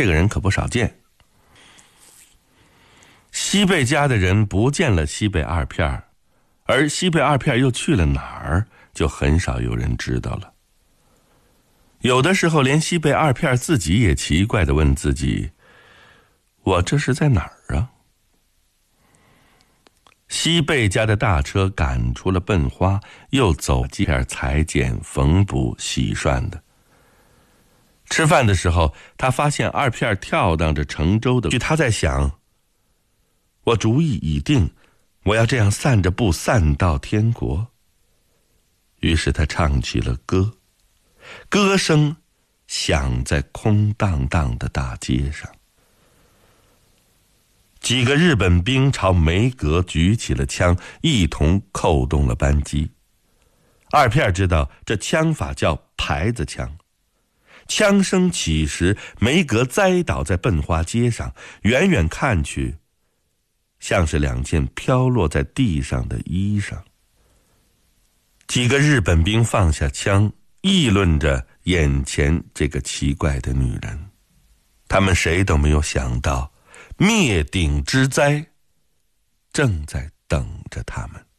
这个人可不少见。西贝家的人不见了西贝二片，而西贝二片又去了哪儿，就很少有人知道了。有的时候连西贝二片自己也奇怪地问自己，我这是在哪儿啊？西贝家的大车赶出了笨花，又走几片裁剪、缝补、洗涮的。吃饭的时候，他发现二片跳荡着乘舟的，他在想，我主意已定，我要这样散着步散到天国。于是他唱起了歌，歌声响在空荡荡的大街上。几个日本兵朝梅阁举起了枪，一同扣动了扳机。二片知道这枪法叫牌子枪。枪声起时，梅阁栽倒在笨花街上，远远看去，像是两件飘落在地上的衣裳。几个日本兵放下枪，议论着眼前这个奇怪的女人。他们谁都没有想到，灭顶之灾正在等着他们。